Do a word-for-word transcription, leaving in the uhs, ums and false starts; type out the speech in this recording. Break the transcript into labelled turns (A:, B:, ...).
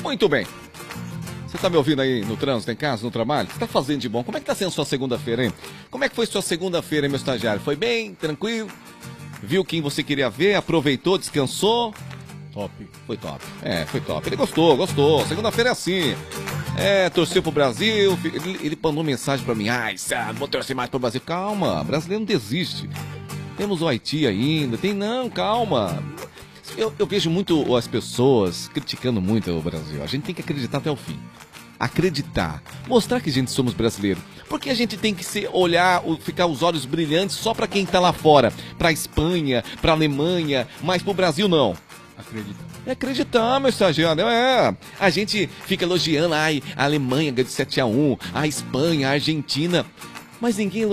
A: Muito bem. Você tá me ouvindo aí no trânsito, em casa, no trabalho? O que você tá fazendo de bom? Como é que tá sendo sua segunda-feira, hein? Como é que foi sua segunda-feira, hein, meu estagiário? Foi bem? Tranquilo? Viu quem você queria ver? Aproveitou? Descansou?
B: Top.
A: Foi top. É, foi top. Ele gostou, gostou. Segunda-feira é assim. É, torceu pro Brasil. Ele, ele mandou mensagem pra mim. Ai, Sandro, vou torcer mais pro Brasil. Calma, brasileiro não desiste. Temos o Haiti ainda. Tem não, calma. Eu, eu vejo muito as pessoas criticando muito o Brasil. A gente tem que acreditar até o fim. Acreditar. Mostrar que a gente somos brasileiros. Porque a gente tem que ser, olhar, ficar os olhos brilhantes só pra quem tá lá fora. Pra Espanha, pra Alemanha, mas pro Brasil não.
B: Acredita.
A: É acreditar, meu estagiário, é. A gente fica elogiando, ai, a Alemanha ganhou de sete a um, a Espanha, a Argentina, mas ninguém